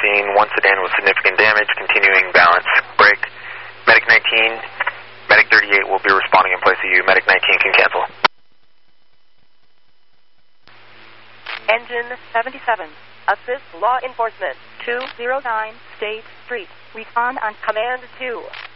scene, one sedan with significant damage, continuing balance. Break. Medic 19, Medic 38 will be responding in place of you. Medic 19 can cancel. Engine 77, assist law enforcement, 209 State Street. Respond on command 2.